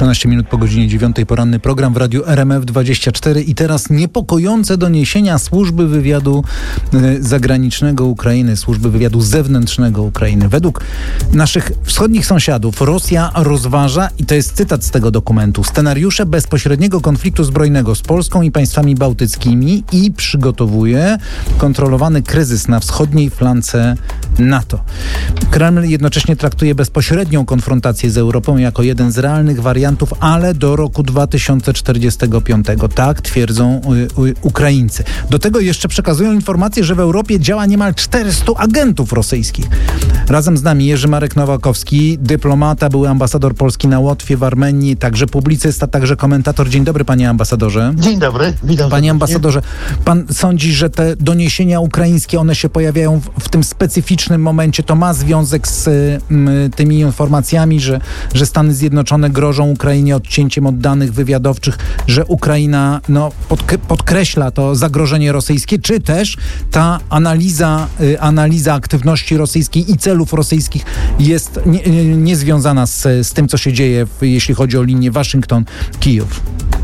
13 minut po godzinie 9, poranny program w radiu RMF24 i teraz niepokojące doniesienia służby wywiadu zagranicznego Ukrainy, służby wywiadu zewnętrznego Ukrainy. Według naszych wschodnich sąsiadów Rosja rozważa, i to jest cytat z tego dokumentu, scenariusze bezpośredniego konfliktu zbrojnego z Polską i państwami bałtyckimi i przygotowuje kontrolowany kryzys na wschodniej flance NATO. Kreml jednocześnie traktuje bezpośrednią konfrontację z Europą jako jeden z realnych wariantów, ale do roku 2045. Tak twierdzą Ukraińcy. Do tego jeszcze przekazują informację, że w Europie działa niemal 400 agentów rosyjskich. Razem z nami Jerzy Marek Nowakowski, dyplomata, były ambasador Polski na Łotwie, w Armenii, także publicysta, także komentator. Dzień dobry, panie ambasadorze. Dzień dobry, witam. Panie ambasadorze, pan sądzi, że te doniesienia ukraińskie, one się pojawiają w tym specyficznym momencie, to ma związek z tymi informacjami, że Stany Zjednoczone grożą Ukrainie odcięciem od danych wywiadowczych, że Ukraina podkreśla to zagrożenie rosyjskie, czy też ta analiza aktywności rosyjskiej i celów rosyjskich jest niezwiązana z tym, co się dzieje, jeśli chodzi o linię Waszyngton-Kijów?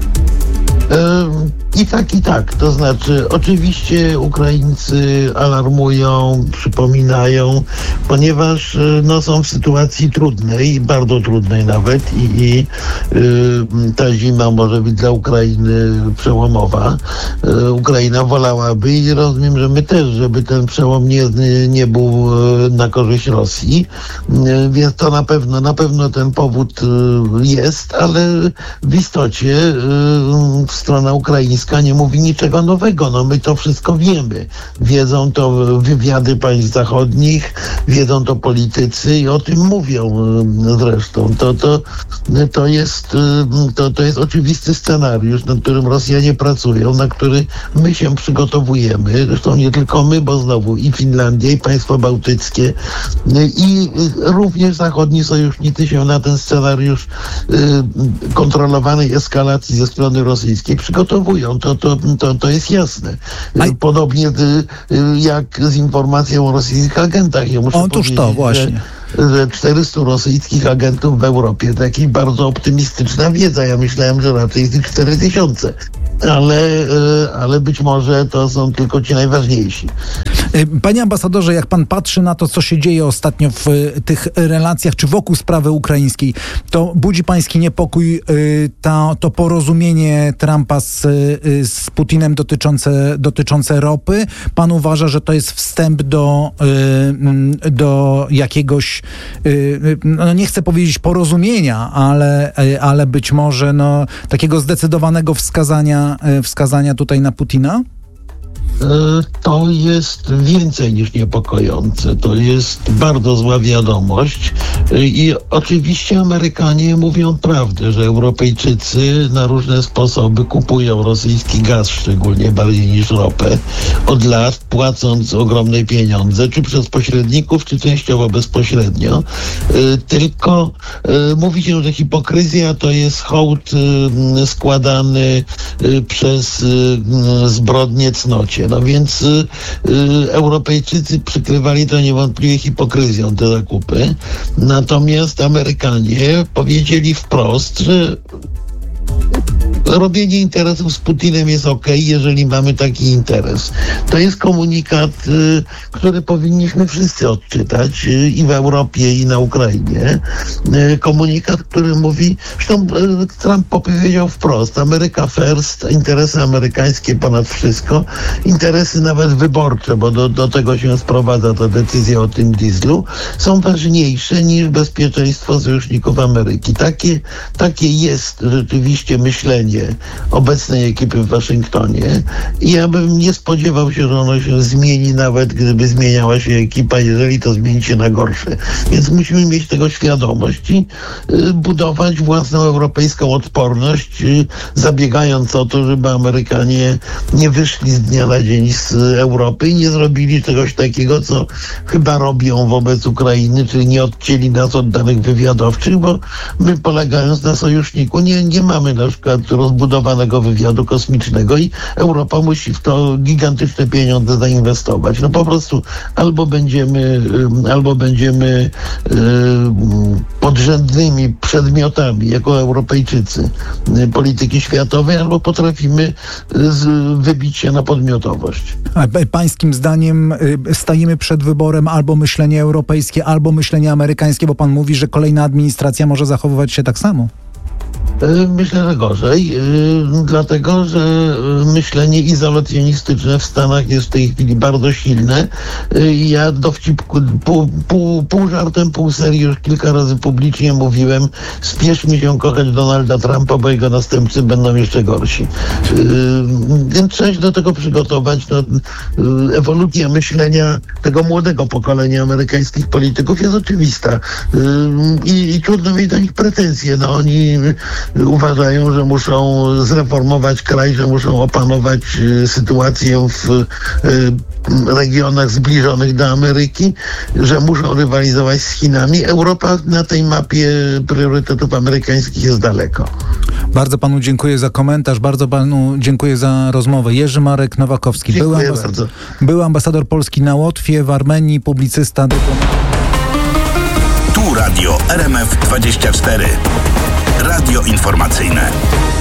I tak. To znaczy, oczywiście Ukraińcy alarmują, przypominają, ponieważ są w sytuacji trudnej, bardzo trudnej nawet i ta zima może być dla Ukrainy przełomowa. Ukraina wolałaby i rozumiem, że my też, żeby ten przełom nie był na korzyść Rosji, więc to na pewno ten powód jest, ale w istocie strona ukraińska nie mówi niczego nowego. My to wszystko wiemy. Wiedzą to wywiady państw zachodnich, wiedzą to politycy i o tym mówią zresztą. To jest oczywisty scenariusz, nad którym Rosjanie pracują, na który my się przygotowujemy. Zresztą nie tylko my, bo znowu i Finlandia, i państwa bałtyckie, i również zachodni sojusznicy się na ten scenariusz kontrolowanej eskalacji ze strony rosyjskiej przygotowują. To jest jasne. Podobnie jak z informacją o rosyjskich agentach. Ja muszę powiedzieć, to właśnie. Że 400 rosyjskich agentów w Europie to jakaś bardzo optymistyczna wiedza. Ja myślałem, że raczej jest 4000. Ale być może to są tylko ci najważniejsi. Panie ambasadorze, jak pan patrzy na to, co się dzieje ostatnio w tych relacjach, czy wokół sprawy ukraińskiej, to budzi pański niepokój to porozumienie Trumpa z Putinem dotyczące ropy? Pan uważa, że to jest wstęp do jakiegoś, nie chcę powiedzieć porozumienia, ale być może takiego zdecydowanego wskazania tutaj na Putina? To jest więcej niż niepokojące. To jest bardzo zła wiadomość i oczywiście Amerykanie mówią prawdę, że Europejczycy na różne sposoby kupują rosyjski gaz, szczególnie bardziej niż ropę, od lat, płacąc ogromne pieniądze, czy przez pośredników, czy częściowo bezpośrednio. Tylko mówi się, że hipokryzja to jest hołd składany przez zbrodnię cnocie. Więc Europejczycy przykrywali to niewątpliwie hipokryzją, te zakupy. Natomiast Amerykanie powiedzieli wprost, że robienie interesów z Putinem jest okej, jeżeli mamy taki interes. To jest komunikat, który powinniśmy wszyscy odczytać i w Europie, i na Ukrainie. Komunikat, który mówi, zresztą Trump powiedział wprost, America first, interesy amerykańskie ponad wszystko, interesy nawet wyborcze, bo do tego się sprowadza ta decyzja o tym dieslu, są ważniejsze niż bezpieczeństwo sojuszników Ameryki. Takie jest rzeczywiście myślenie obecnej ekipy w Waszyngtonie i ja bym nie spodziewał się, że ono się zmieni, nawet gdyby zmieniała się ekipa, jeżeli to zmieni się na gorsze. Więc musimy mieć tego świadomość i budować własną europejską odporność, zabiegając o to, żeby Amerykanie nie wyszli z dnia na dzień z Europy i nie zrobili czegoś takiego, co chyba robią wobec Ukrainy, czyli nie odcięli nas od danych wywiadowczych, bo my, polegając na sojuszniku, nie mamy na przykład odbudowanego wywiadu kosmicznego i Europa musi w to gigantyczne pieniądze zainwestować. No po prostu albo będziemy podrzędnymi przedmiotami jako Europejczycy polityki światowej, albo potrafimy wybić się na podmiotowość. A pańskim zdaniem stajemy przed wyborem albo myślenie europejskie, albo myślenie amerykańskie, bo pan mówi, że kolejna administracja może zachowywać się tak samo? Myślę, że gorzej, dlatego że myślenie izolacjonistyczne w Stanach jest w tej chwili bardzo silne. Ja dowcipku, pół żartem, pół serii już kilka razy publicznie mówiłem: spieszmy się kochać Donalda Trumpa, bo jego następcy będą jeszcze gorsi. Więc trzeba się do tego przygotować. Ewolucja myślenia tego młodego pokolenia amerykańskich polityków jest oczywista i trudno mieć do nich pretensje. Oni uważają, że muszą zreformować kraj, że muszą opanować sytuację w regionach zbliżonych do Ameryki, że muszą rywalizować z Chinami. Europa na tej mapie priorytetów amerykańskich jest daleko. Bardzo panu dziękuję za komentarz, bardzo panu dziękuję za rozmowę. Jerzy Marek Nowakowski, był ambasador Polski na Łotwie, w Armenii, publicysta, dyplomat. Tu Radio RMF 24. Radio informacyjne.